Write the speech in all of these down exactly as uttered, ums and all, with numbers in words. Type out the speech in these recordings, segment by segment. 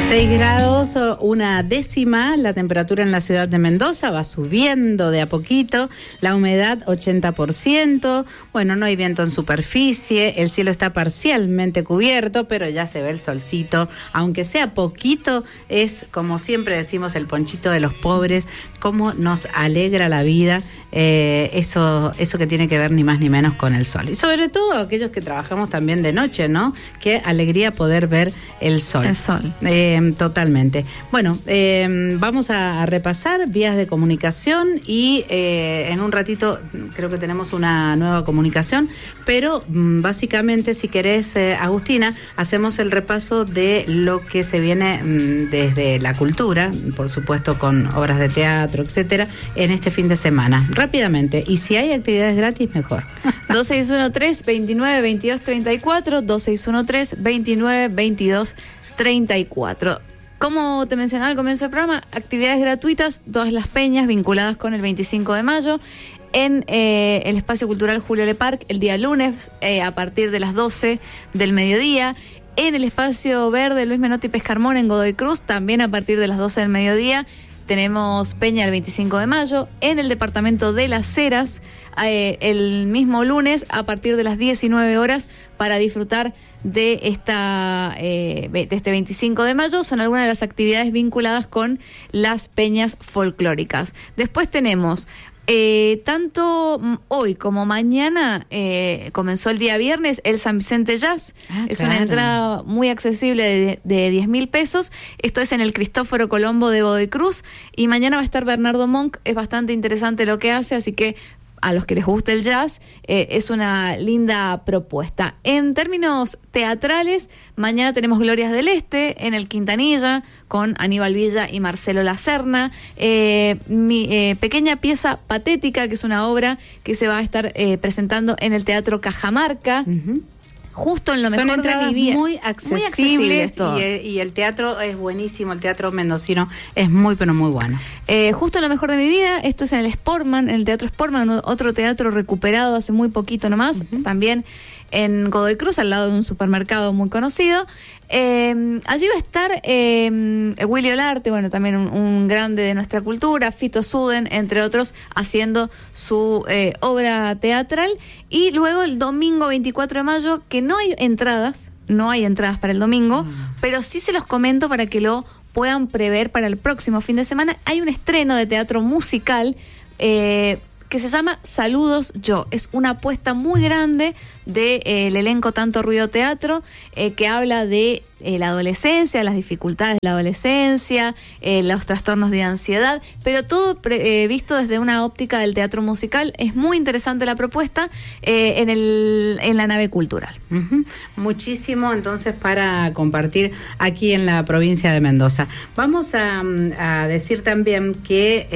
seis grados, una décima, la temperatura en la ciudad de Mendoza va subiendo de a poquito, la humedad ochenta por ciento, bueno, no hay viento en superficie, el cielo está parcialmente cubierto, pero ya se ve el solcito, aunque sea poquito, es como siempre decimos el ponchito de los pobres, cómo nos alegra la vida, eh, eso, eso que tiene que ver ni más ni menos con el sol. Y sobre todo aquellos que trabajamos también de noche, ¿no? Qué alegría poder ver el sol. El sol. Eh, totalmente. Bueno, eh, vamos a, a repasar vías de comunicación y eh, en un ratito creo que tenemos una nueva comunicación, pero mm, básicamente si querés, eh, Agustina, hacemos el repaso de lo que se viene mm, desde la cultura, por supuesto con obras de teatro, etcétera, en este fin de semana. Rápidamente, y si hay actividades gratis, mejor. dos seis uno tres, veintinueve, veintidós, treinta y cuatro, dos seis uno tres, veintinueve, veintidós, treinta y cuatro. Como te mencionaba al comienzo del programa, actividades gratuitas, todas las peñas vinculadas con el veinticinco de mayo, en eh, el Espacio Cultural Julio Le Parc, el día lunes, eh, a partir de las doce del mediodía, en el Espacio Verde Luis Menotti Pescarmón, en Godoy Cruz, también a partir de las doce del mediodía, tenemos peña el veinticinco de mayo, en el departamento de Las Heras, eh, el mismo lunes a partir de las diecinueve horas para disfrutar de esta eh, de este veinticinco de mayo. Son algunas de las actividades vinculadas con las peñas folclóricas. Después tenemos Eh, tanto hoy como mañana, eh, comenzó el día viernes, el San Vicente Jazz. Ah, es claro. Una entrada muy accesible de, de diez mil pesos. Esto es en el Cristóforo Colombo de Godoy Cruz. Y mañana va a estar Bernardo Monk. Es bastante interesante lo que hace, así que a los que les guste el jazz, eh, es una linda propuesta. En términos teatrales, mañana tenemos Glorias del Este en el Quintanilla con Aníbal Villa y Marcelo Lacerna. Eh, mi eh, pequeña pieza patética, que es una obra que se va a estar eh, presentando en el Teatro Cajamarca. Uh-huh. Justo en lo Son mejor de mi vida. Muy accesibles, muy y, y el teatro es buenísimo, el teatro mendocino es muy, pero muy bueno. Eh, justo en lo mejor de mi vida, esto es en el Sportman, en el Teatro Sportman, otro teatro recuperado hace muy poquito nomás, uh-huh. También en Godoy Cruz, al lado de un supermercado muy conocido. Eh, allí va a estar eh, Willy Olarte, bueno, también un, un grande de nuestra cultura, Fito Suden, entre otros, haciendo su eh, obra teatral. Y luego el domingo veinticuatro de mayo, que no hay entradas, no hay entradas para el domingo, mm. pero sí se los comento para que lo puedan prever para el próximo fin de semana. Hay un estreno de teatro musical eh, que se llama Saludos Yo. Es una apuesta muy grande del de, eh, elenco Tanto Ruido Teatro, eh, que habla de eh, la adolescencia, las dificultades de la adolescencia, eh, los trastornos de ansiedad, pero todo pre, eh, visto desde una óptica del teatro musical. Es muy interesante la propuesta eh, en, el, en la nave cultural. Uh-huh. Muchísimo entonces para compartir aquí en la provincia de Mendoza. Vamos a, a decir también que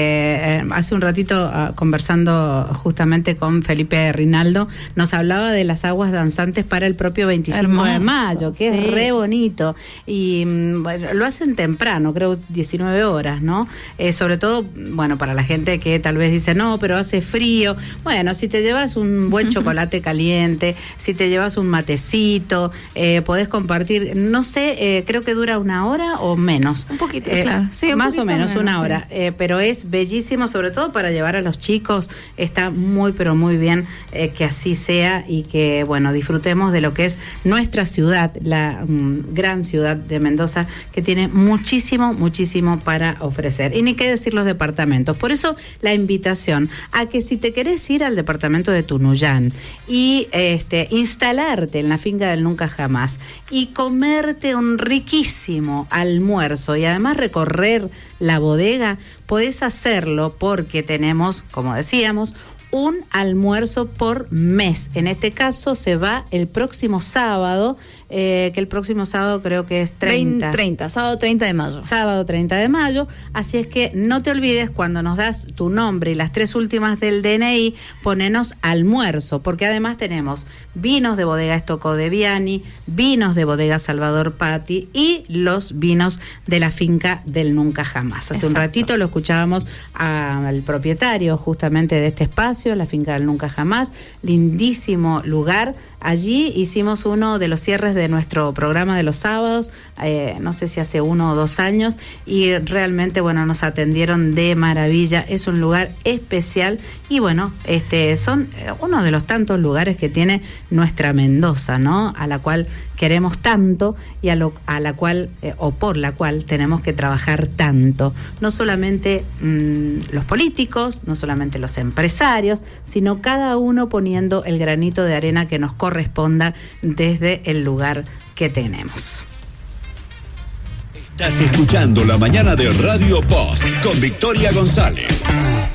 eh, hace un ratito uh, conversando justamente con Felipe Rinaldo, nos hablaba de las aguas danzantes para el propio veinticinco Hermoso, de mayo, que sí. Es re bonito. Y bueno, lo hacen temprano, creo diecinueve horas, ¿no? Eh, sobre todo, bueno, para la gente que tal vez dice, no, pero hace frío. Bueno, si te llevas un buen chocolate caliente, si te llevas un matecito, eh, podés compartir, no sé, eh, creo que dura una hora o menos. Un poquito, eh, claro. Sí, un más o menos, menos, una sí. hora. Eh, pero es bellísimo, sobre todo para llevar a los chicos. Está muy, pero muy bien eh, que así sea y que, bueno, disfrutemos de lo que es nuestra ciudad, la um, gran ciudad de Mendoza, que tiene muchísimo, muchísimo para ofrecer. Y ni qué decir los departamentos. Por eso la invitación a que si te querés ir al departamento de Tunuyán y este, instalarte en la finca del Nunca Jamás y comerte un riquísimo almuerzo y además recorrer la bodega, podés hacerlo porque tenemos, como decíamos, un almuerzo por mes. En este caso se va el próximo sábado, eh, que el próximo sábado creo que es treinta. treinta, sábado treinta de mayo. Sábado treinta de mayo, así es que no te olvides cuando nos das tu nombre y las tres últimas del D N I, ponenos almuerzo, porque además tenemos vinos de bodega Estocó de Viani, vinos de bodega Salvador Patti y los vinos de la finca del Nunca Jamás. Hace Exacto. un ratito lo escuchábamos al propietario justamente de este espacio, la finca del Nunca Jamás, lindísimo lugar, allí hicimos uno de los cierres de nuestro programa de los sábados, eh, no sé si hace uno o dos años, y realmente, bueno, nos atendieron de maravilla. Es un lugar especial y, bueno, este son uno de los tantos lugares que tiene nuestra Mendoza, ¿no? A la cual queremos tanto y a, lo, a la cual, eh, o por la cual, tenemos que trabajar tanto. No solamente mmm, los políticos, no solamente los empresarios, sino cada uno poniendo el granito de arena que nos corresponda desde el lugar que tenemos. Estás escuchando La Mañana de Radio Post con Victoria González.